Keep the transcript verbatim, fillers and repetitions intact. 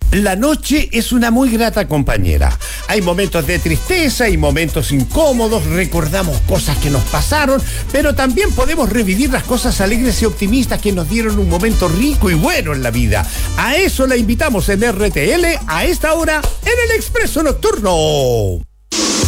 La noche es una muy grata compañera. Hay momentos de tristeza y momentos incómodos, recordamos cosas que nos pasaron, pero también podemos revivir las cosas alegres y optimistas que nos dieron un momento rico y bueno en la vida. A eso la invitamos en R T L a esta hora en el Expreso Nocturno.